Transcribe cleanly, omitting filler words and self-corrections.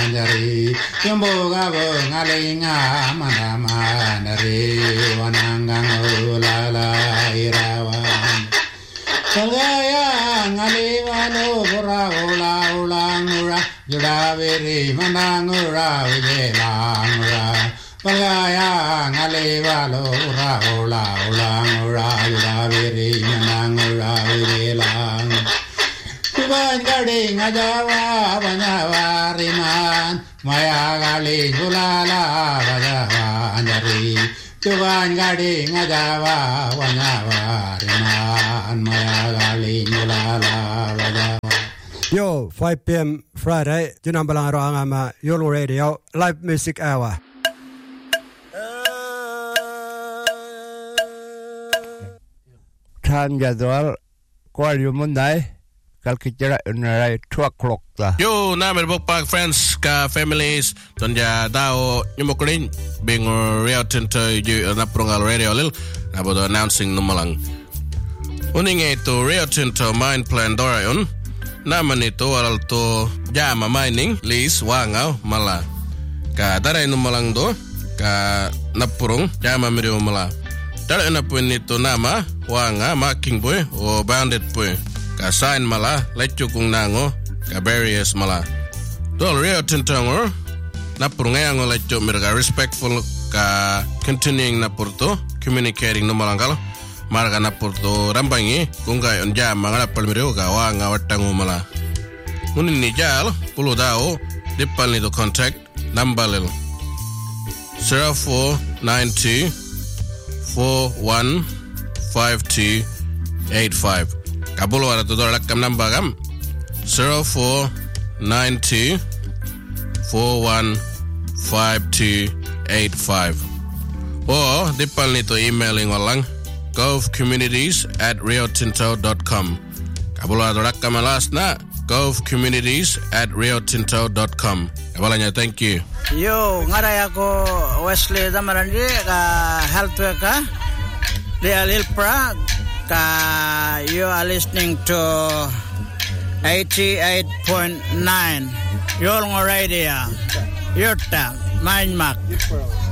jari Yumboga ngalinga manamanari wanangang ulala irawan Salgaya ngalivalo pura ula ulangura Judaviri manangura ujelangura Salgaya ngalivalo pura ula ulangura Judaviri manangura ujelangura Tuban gading ajawa banyawariman Maya galing ulala banyawandari Tuban gading ajawa banyawariman Maya galing ulala banyawa Yo, 5 p.m. Friday, Junambalang Arangama, Yolo Radio, live music hour. Time jadwal, kual yumundai. Kalkijara unarai 2 o'clock ta. Yo, namer bokpak friends ka families tonja dao nyumokrin bing Rio Tinto yu naprongal radio lil about announcing numalang. Uning ito Rio Tinto mine plan dorayon naman ito aral to jama mining lease wangao mala. Ka daray numalang do ka napurong jama miriw mala. Daray na po nito nama wanga making boy o bandit boy. Ka sign mala lechu kung nango ka barriers mala dol Rio Tinto ngor napurunga ngo lechu mirga respectful ka continuing na purto communicating no malangal marga na purto rambangi kung ga on jam mangala palmiro ga wa nga watangu mala munin ni jal pulo dao dipal ni do contact number lel 0490 415285 Kabulo ara to dolak kam number gam 0490 415285 or dipal nito emailing walang govcommunities@riotinto.com Kabulo ara dolak kam last na govcommunities@riotinto.com Kabalanya thank you Yo ngaray ako Wesley Damarandi ka health worker Real Ilpra you are listening to 88.9 Yolngo Radio Yurta Mindmark